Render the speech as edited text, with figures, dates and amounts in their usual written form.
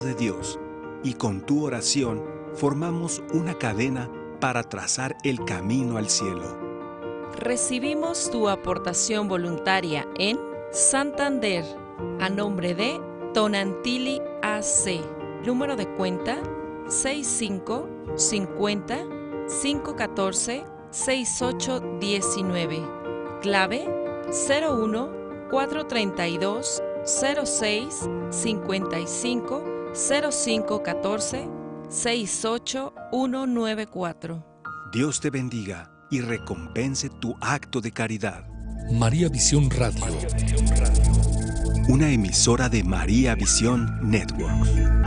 de Dios y con tu oración formamos una cadena para trazar el camino al cielo. Recibimos tu aportación voluntaria en Santander, a nombre de Tonantili AC. Número de cuenta 65 50 514 6819. Clave 01 432 06 55 0514 68194. Dios te bendiga y recompense tu acto de caridad. María Visión Radio. Una emisora de María Visión Networks.